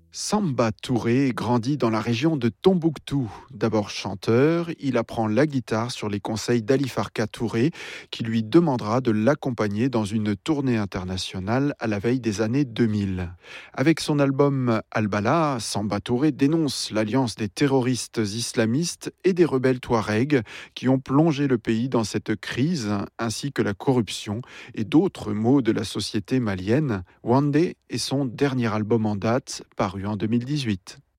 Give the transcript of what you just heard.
Samba Touré grandit dans la région de Tombouctou. D'abord chanteur, il apprend la guitare sur les conseils d'Ali Farka Touré, qui lui demandera de l'accompagner dans une tournée internationale à la veille des années 2000. Avec son album Al-Bala, Samba Touré dénonce l'alliance des terroristes islamistes et des rebelles touaregs qui ont plongé le pays dans cette crise, ainsi que la corruption et d'autres maux de la société malienne. Wandé est son dernier album en date, paru en 2018.